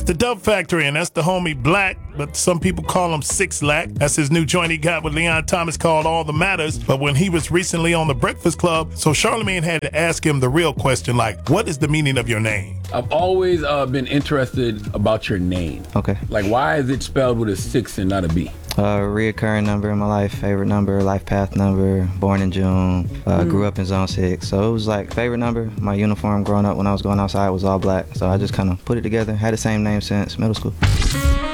The Dub Factory, and that's the homie Black, but some people call him Six Lack. That's his new joint he got with Leon Thomas called All the Matters. But when he was recently on The Breakfast Club, so Charlamagne had to ask him the real question, like, what is the meaning of your name? I've always been interested about your name. Okay. Like, why is it spelled with a 6 and not a B? Reoccurring number in my life, favorite number, life path number, born in June, grew up in Zone 6. So it was like favorite number. My uniform growing up when I was going outside was all black. So I just kind of put it together, had the same name since middle school.